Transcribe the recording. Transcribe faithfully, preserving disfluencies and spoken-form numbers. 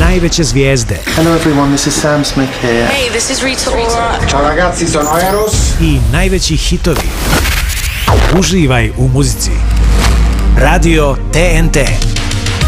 najveće zvijezde. Hello everyone, this is Sam Smith here. Hey, this is Rita Ora. Ciao ragazzi, sono Eros. I najveći hitovi. Uživaj u muzici. Radio T N T.